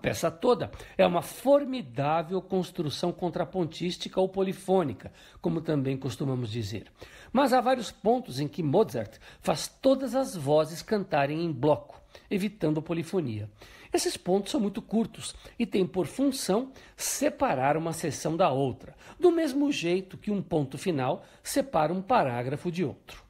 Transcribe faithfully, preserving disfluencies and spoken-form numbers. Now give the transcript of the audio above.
peça toda é uma formidável construção contrapontística ou polifônica, como também costumamos dizer. Mas há vários pontos em que Mozart faz todas as vozes cantarem em bloco, evitando a polifonia. Esses pontos são muito curtos e têm por função separar uma seção da outra, do mesmo jeito que um ponto final separa um parágrafo de outro.